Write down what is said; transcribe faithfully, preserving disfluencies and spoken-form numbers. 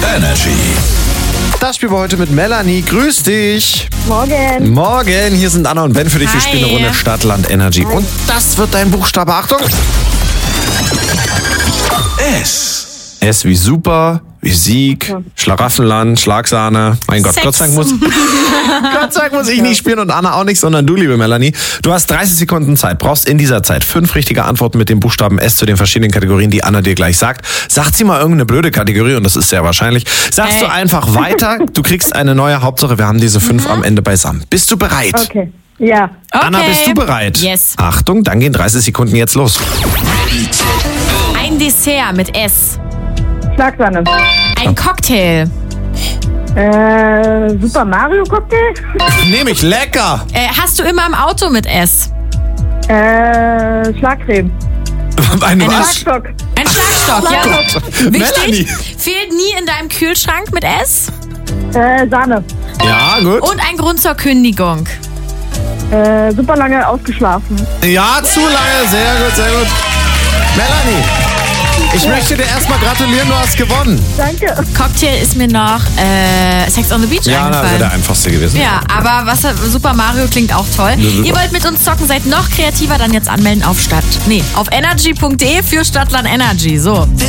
Energy. Das spielen wir heute mit Melanie. Grüß dich. Morgen. Morgen, hier sind Anna und Ben für dich. Wir Hi. spielen eine Runde Stadt, Land, Energy. Und das wird dein Buchstabe. Achtung. S. S wie super, wie Sieg, Schlaraffenland, Schlagsahne. Mein Gott, Sex. Gott sei Dank muss, Gott sei Dank muss ich nicht spielen und Anna auch nicht, sondern du, liebe Melanie. Du hast dreißig Sekunden Zeit, brauchst in dieser Zeit fünf richtige Antworten mit dem Buchstaben S zu den verschiedenen Kategorien, die Anna dir gleich sagt. Sagt sie mal irgendeine blöde Kategorie und das ist sehr wahrscheinlich. Sagst Hey. du einfach weiter, du kriegst eine neue Hauptsache, wir haben diese fünf am Ende beisammen. Bist du bereit? Okay. Ja. Okay. Anna, bist du bereit? Yes. Achtung, dann gehen dreißig Sekunden jetzt los. Ein Dessert mit S. Schlagsahne. Ein Cocktail. Äh, Super Mario Cocktail. Nehme ich, lecker. Äh, hast du immer im Auto mit S? Äh, Schlagcreme. Eine Eine was? Schlagstock. Ein Schlagstock, ja. Melanie. Wichtig. Fehlt nie in deinem Kühlschrank mit S. Äh, Sahne. Ja, gut. Und ein Grund zur Kündigung. Äh, super lange ausgeschlafen. Ja, zu lange. Sehr gut, sehr gut. Melanie, ich möchte dir erstmal gratulieren, du hast gewonnen. Danke. Cocktail ist mir noch äh, Sex on the Beach Ja, das wäre eingefallen. der einfachste gewesen. Ja, aber was, Super Mario klingt auch toll. super. Ihr wollt mit uns zocken, seid noch kreativer, dann jetzt anmelden auf Stadt. Nee, auf energy punkt de für Stadtland Energy. So.